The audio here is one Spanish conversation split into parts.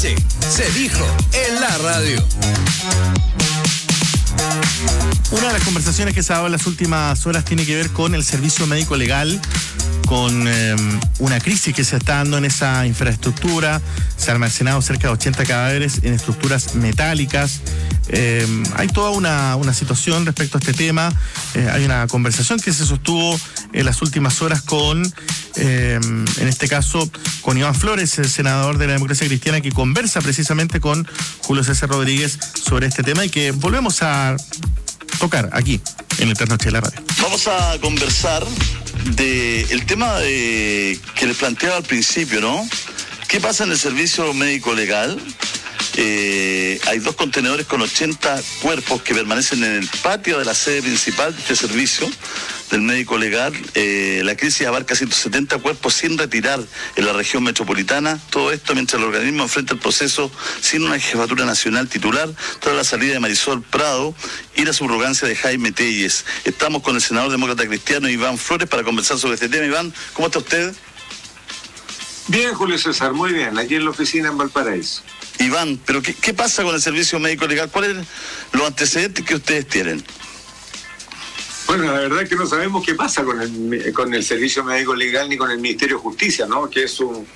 noche se dijo en la radio. Una de las conversaciones que se ha dado en las últimas horas tiene que ver con el servicio médico legal, con una crisis que se está dando en esa infraestructura. Se han almacenado cerca de 80 cadáveres en estructuras metálicas. Hay toda una situación respecto a este tema. Hay una conversación que se sostuvo en las últimas horas con, en este caso, con Iván Flores, el senador de la Democracia Cristiana, que conversa precisamente con Julio César Rodríguez sobre este tema y que volvemos a tocar aquí en el Trasnoche de la Radio. Vamos a conversar del tema que les planteaba al principio, ¿no? ¿Qué pasa en el servicio médico legal? Hay 2 contenedores con 80 cuerpos que permanecen en el patio de la sede principal de este servicio del médico legal. La crisis abarca 170 cuerpos sin retirar en la región metropolitana. Todo esto mientras el organismo enfrenta el proceso sin una jefatura nacional titular, tras la salida de Marisol Prado y la subrogancia de Jaime Telles. Estamos con el senador demócrata cristiano Iván Flores para conversar sobre este tema. Iván, ¿cómo está usted? Bien, Julio César, muy bien, aquí en la oficina en Valparaíso. Iván, pero ¿qué pasa con el servicio médico legal? ¿Cuáles son los antecedentes que ustedes tienen? Bueno, la verdad es que no sabemos qué pasa con el servicio médico legal ni con el Ministerio de Justicia, ¿no? Que es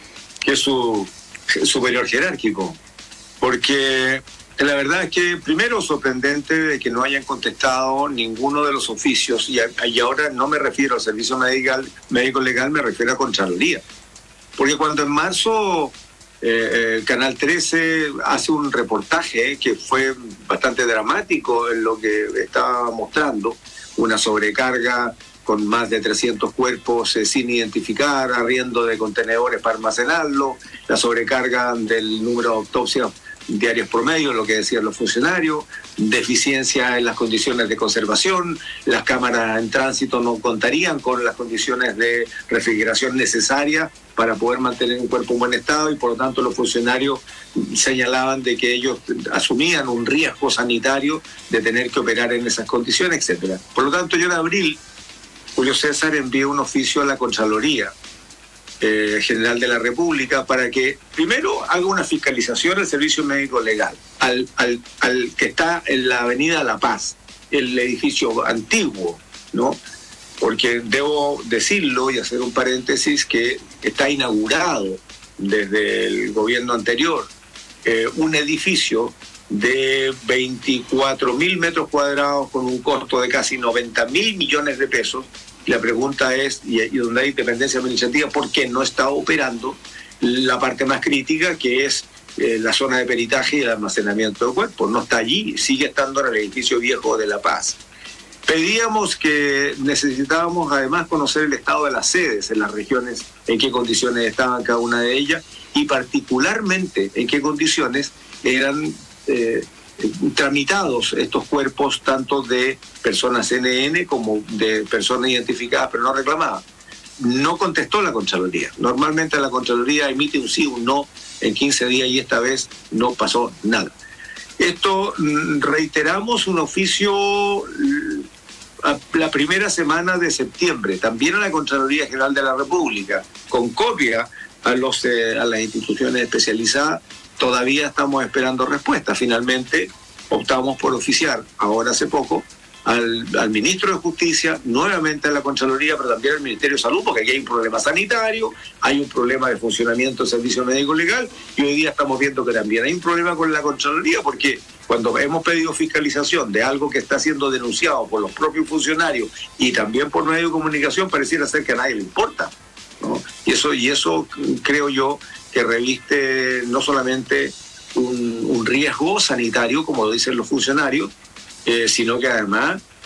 su superior jerárquico. Porque la verdad es que, primero, sorprendente de que no hayan contestado ninguno de los oficios, y ahora no me refiero al servicio médico legal, me refiero a Contraloría. Porque cuando en marzo Canal 13 hace un reportaje que fue bastante dramático en lo que estaba mostrando, una sobrecarga con más de 300 cuerpos sin identificar, arriendo de contenedores para almacenarlo, la sobrecarga del número de autopsias diarias promedio, lo que decían los funcionarios, deficiencia en las condiciones de conservación, las cámaras en tránsito no contarían con las condiciones de refrigeración necesarias para poder mantener un cuerpo en buen estado, y por lo tanto los funcionarios señalaban de que ellos asumían un riesgo sanitario de tener que operar en esas condiciones, etcétera. Por lo tanto, yo en abril, Julio César, envié un oficio a la Contraloría General de la República para que primero haga una fiscalización al servicio médico legal, al que está en la avenida La Paz, el edificio antiguo, ¿no? Porque debo decirlo y hacer un paréntesis que está inaugurado desde el gobierno anterior un edificio de 24.000 metros cuadrados con un costo de casi 90.000 millones de pesos. La pregunta es, y donde hay dependencia administrativa, ¿por qué no está operando la parte más crítica, que es la zona de peritaje y el almacenamiento de cuerpos? No está allí, sigue estando en el edificio viejo de La Paz. Pedíamos que necesitábamos además conocer el estado de las sedes en las regiones, en qué condiciones estaban cada una de ellas, y particularmente en qué condiciones eran tramitados estos cuerpos, tanto de personas NN como de personas identificadas pero no reclamadas. No contestó la Contraloría. Normalmente la Contraloría emite un sí o un no en 15 días y esta vez no pasó nada. Esto, reiteramos un oficio la primera semana de septiembre, también a la Contraloría General de la República, con copia a las instituciones especializadas. Todavía estamos esperando respuesta. Finalmente optamos por oficiar, ahora hace poco, al ministro de Justicia, nuevamente a la Contraloría, pero también al Ministerio de Salud, porque aquí hay un problema sanitario, hay un problema de funcionamiento del servicio médico legal, y hoy día estamos viendo que también hay un problema con la Contraloría, porque cuando hemos pedido fiscalización de algo que está siendo denunciado por los propios funcionarios y también por medios de comunicación, pareciera ser que a nadie le importa, ¿no? Y eso creo yo que reviste no solamente un riesgo sanitario, como lo dicen los funcionarios, sino que además